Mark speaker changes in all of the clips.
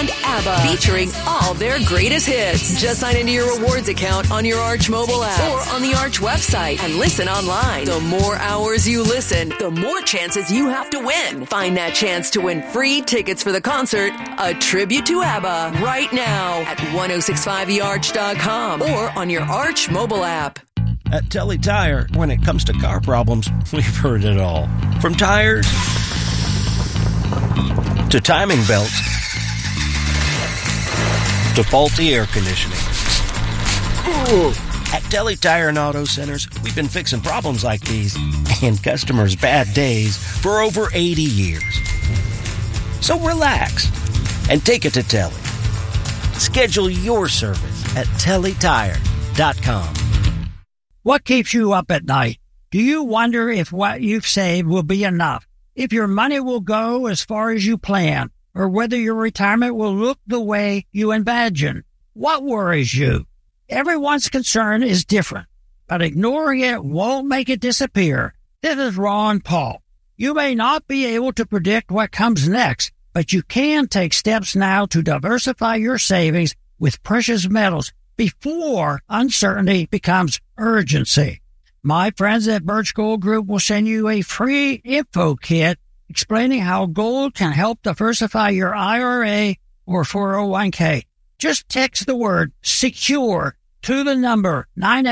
Speaker 1: ABBA, featuring all their greatest hits. Just sign into your rewards account on your Arch mobile app or on the Arch website and listen online. The more hours you listen, the more chances you have to win. Find that chance to win free tickets for the concert, A Tribute to ABBA, right now at 1065thearch.com or on your Arch mobile app.
Speaker 2: At Telly Tire, when it comes to car problems, we've heard it all. From tires to timing belts to faulty air conditioning. Ooh. At Telly Tire and Auto Centers, we've been fixing problems like these and customers' bad days for over 80 years. So relax and take it to Telly. Schedule your service at TellyTire.com.
Speaker 3: What keeps you up at night? Do you wonder if what you've saved will be enough? If your money will go as far as you plan? Or whether your retirement will look the way you imagine? What worries you? Everyone's concern is different, but ignoring it won't make it disappear. This is Ron Paul. You may not be able to predict what comes next, but you can take steps now to diversify your savings with precious metals before uncertainty becomes urgency. My friends at Birch Gold Group will send you a free info kit explaining how gold can help diversify your IRA or 401k. Just text the word SECURE to the number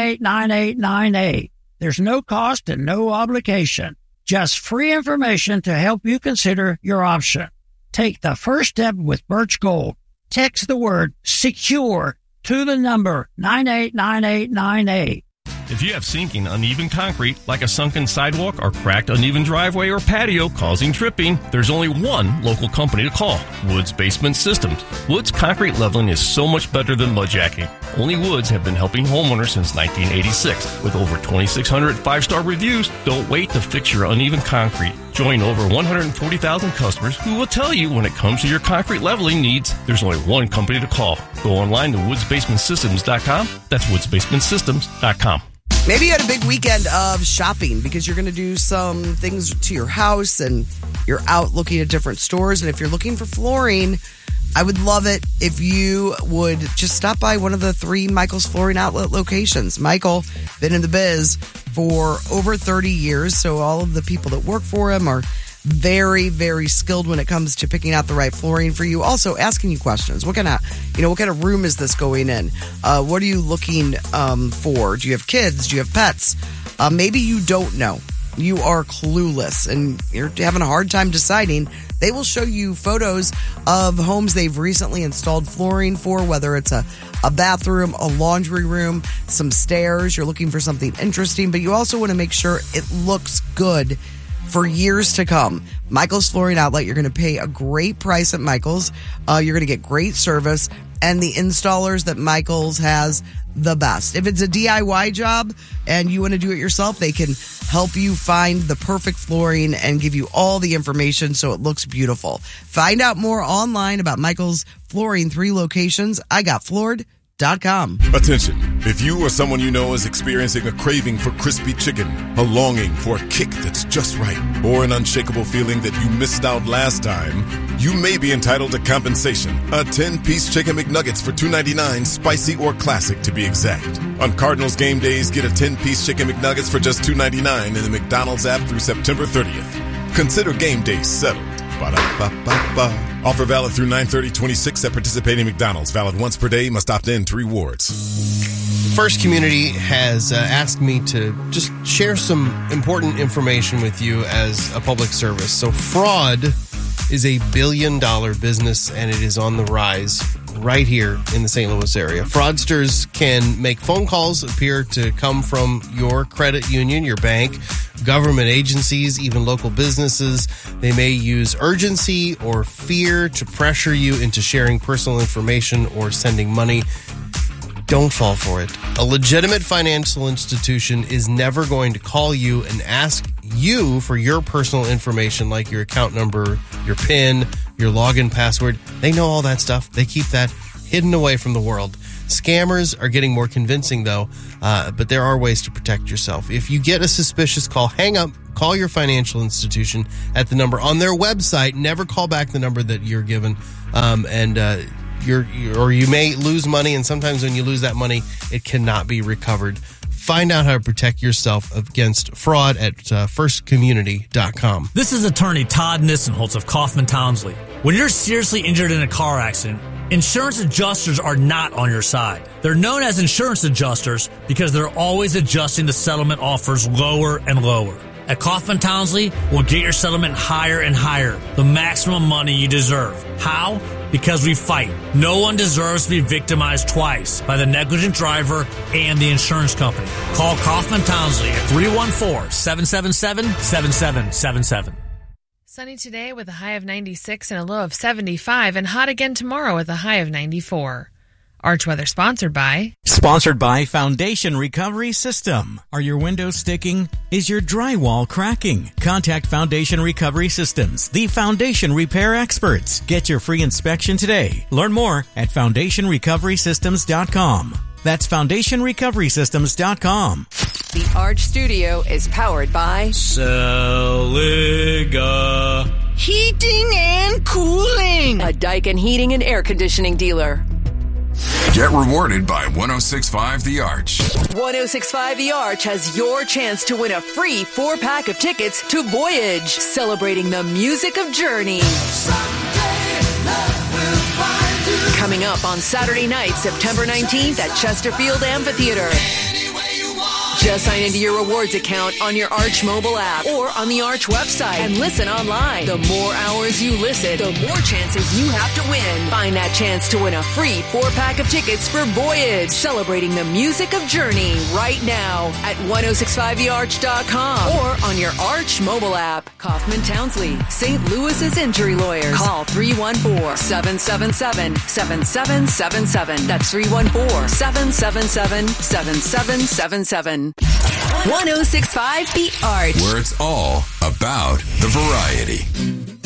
Speaker 3: 989898. There's no cost and no obligation. Just free information to help you consider your option. Take the first step with Birch Gold. Text the word SECURE to the number 989898.
Speaker 4: If you have sinking, uneven concrete, like a sunken sidewalk or cracked, uneven driveway or patio causing tripping, there's only one local company to call, Woods Basement Systems. Woods concrete leveling is so much better than mudjacking. Only Woods have been helping homeowners since 1986. With over 2,600 five-star reviews, don't wait to fix your uneven concrete. Join over 140,000 customers who will tell you when it comes to your concrete leveling needs, there's only one company to call. Go online to woodsbasementsystems.com. That's woodsbasementsystems.com.
Speaker 5: Maybe you had a big weekend of shopping because you're going to do some things to your house and you're out looking at different stores. And if you're looking for flooring, I would love it if you would just stop by one of the 3 Michael's Flooring Outlet locations. Michael, been in the biz for over 30 years, so all of the people that work for him are very, very skilled when it comes to picking out the right flooring for you. Also asking you questions. What kind of room is this going in? What are you looking for? Do you have kids? Do you have pets? Maybe you don't know. You are clueless and you're having a hard time deciding. They will show you photos of homes they've recently installed flooring for, whether it's a bathroom, a laundry room, some stairs. You're looking for something interesting, but you also want to make sure it looks good for years to come. Michael's Flooring Outlet, you're going to pay a great price at Michael's. You're going to get great service, and the installers that Michael's has, the best. If it's a DIY job and you want to do it yourself, they can help you find the perfect flooring and give you all the information so it looks beautiful. Find out more online about Michael's Flooring, 3 locations. IGotFloored.com.
Speaker 6: Attention. If you or someone you know is experiencing a craving for crispy chicken, a longing for a kick that's just right, or an unshakable feeling that you missed out last time, you may be entitled to compensation. A 10-piece Chicken McNuggets for $2.99, spicy or classic to be exact. On Cardinals game days, get a 10-piece Chicken McNuggets for just $2.99 in the McDonald's app through September 30th. Consider game day settled. Ba-da-ba-ba-ba. Offer valid through 9/30/26 at participating McDonald's. Valid once per day. Must opt in to rewards.
Speaker 7: First Community has asked me to just share some important information with you as a public service. So fraud is a billion-dollar business, and it is on the rise right here in the St. Louis area. Fraudsters can make phone calls appear to come from your credit union, your bank, government agencies, even local businesses. They may use urgency or fear to pressure you into sharing personal information or sending money. Don't fall for it. A legitimate financial institution is never going to call you and ask you for your personal information like your account number, your PIN, your login password. They know all that stuff. They keep that hidden away from the world. Scammers are getting more convincing, though, but there are ways to protect yourself. If you get a suspicious call, hang up, call your financial institution at the number on their website. Never call back the number that you're given, you may lose money, and sometimes when you lose that money, it cannot be recovered. Find out how to protect yourself against fraud at firstcommunity.com.
Speaker 8: This is attorney Todd Nissenholtz of Kaufman Townsley. When you're seriously injured in a car accident, insurance adjusters are not on your side. They're known as insurance adjusters because they're always adjusting the settlement offers lower and lower. At Kaufman Townsley, we'll get your settlement higher and higher, the maximum money you deserve. How? Because we fight. No one deserves to be victimized twice by the negligent driver and the insurance company. Call Kaufman Townsley at 314-777-7777.
Speaker 9: Sunny today with a high of 96 and a low of 75, and hot again tomorrow with a high of 94. Arch Weather sponsored by
Speaker 10: Foundation Recovery System. Are your windows sticking? Is your drywall cracking? Contact Foundation Recovery Systems, the foundation repair experts. Get your free inspection today. Learn more at FoundationRecoverySystems.com. That's FoundationRecoverySystems.com.
Speaker 1: The Arch Studio is powered by
Speaker 10: Celiga Heating and Cooling,
Speaker 1: a Daikin Heating and Air Conditioning dealer.
Speaker 11: Get rewarded by 106.5 The Arch.
Speaker 1: 106.5 The Arch has your chance to win a free 4-pack of tickets to Voyage, celebrating the music of Journey. Coming up on Saturday night, September 19th at Chesterfield Amphitheater. Just sign into your rewards account on your Arch mobile app or on the Arch website and listen online. The more hours you listen, the more chances you have to win. Find that chance to win a free 4-pack of tickets for Voyage, celebrating the music of Journey right now at 1065thearch.com or on your Arch mobile app. Kaufman Townsley, St. Louis's injury lawyers. Call 314-777-7777. That's 314-777-7777. 1065 The Arch,
Speaker 11: where it's all about the variety.